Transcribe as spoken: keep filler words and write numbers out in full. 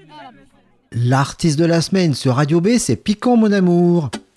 L'artiste de la semaine sur Radio B, c'est Piquant Mon Amour.